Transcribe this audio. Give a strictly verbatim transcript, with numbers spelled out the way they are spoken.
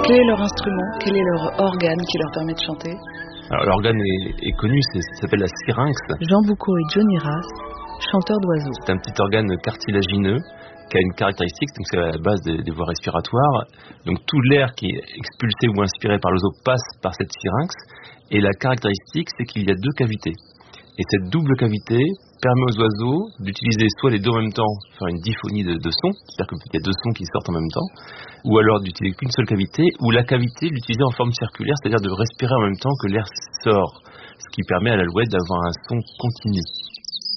Quel est leur instrument? Quel est leur organe qui leur permet de chanter? Alors l'organe est, est connu, c'est, ça s'appelle la syrinx. Jean Boucaud et Johnny Rass, chanteurs d'oiseaux. C'est un petit organe cartilagineux qui a une caractéristique, donc c'est à la base des, des voies respiratoires. Donc tout l'air qui est expulsé ou inspiré par l'oiseau passe par cette syrinx. Et la caractéristique, c'est qu'il y a deux cavités. Et cette double cavité permet aux oiseaux d'utiliser soit les deux en même temps, faire une diphonie de, de sons, c'est-à-dire qu'il y a deux sons qui sortent en même temps, ou alors d'utiliser qu'une seule cavité, ou la cavité l'utiliser en forme circulaire, c'est-à-dire de respirer en même temps que l'air sort, ce qui permet à l'alouette d'avoir un son continu.